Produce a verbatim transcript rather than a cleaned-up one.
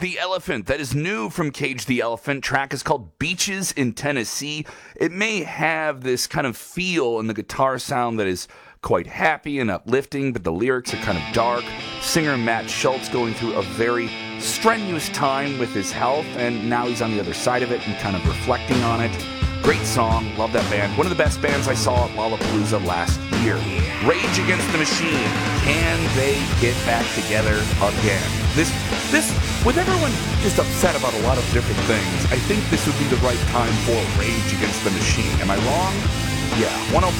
the Elephant. That is new from Cage the Elephant. Track is called Beaches in Tennessee. It may have this kind of feel in the guitar sound that is quite happy and uplifting, but the lyrics are kind of dark. Singer Matt Schultz going through a very strenuous time with his health, and now he's on the other side of it and kind of reflecting on it. Great song, love that band. One of the best bands I saw at Lollapalooza last year. Rage Against the Machine. Can they get back together again? This, this, with everyone just upset about a lot of different things, I think this would be the right time for Rage Against the Machine. Am I wrong? Yeah, one oh